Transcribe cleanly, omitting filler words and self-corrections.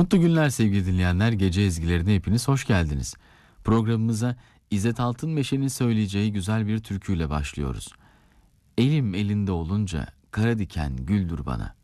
Mutlu günler sevgili dinleyenler. Gece ezgilerine hepiniz hoş geldiniz. Programımıza İzzet Altınmeşe'nin söyleyeceği güzel bir türküyle başlıyoruz. Elim elinde olunca kara diken güldür bana.